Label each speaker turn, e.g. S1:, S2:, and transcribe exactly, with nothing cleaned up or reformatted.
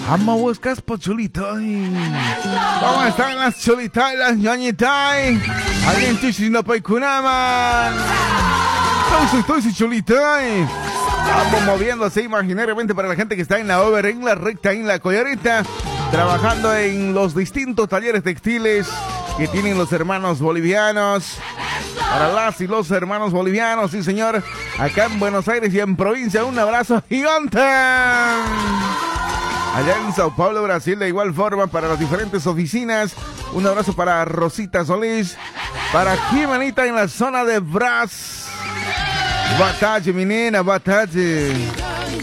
S1: Amo buscas por chulito. ¿Cómo están las chulitas y las ñañitas? Alguien chichino paikunaman. Estoy, estoy, estoy chulita. Vamos moviéndose imaginariamente para la gente que está en la over, en la recta, en la collarita, trabajando en los distintos talleres textiles que tienen los hermanos bolivianos. Para las y los hermanos bolivianos, sí señor, acá en Buenos Aires y en provincia, un abrazo gigante. Allá en Sao Paulo, Brasil, de igual forma, para las diferentes oficinas, un abrazo para Rosita Solís, para Jimenita en la zona de Brás. Boa tarde, menina, boa tarde.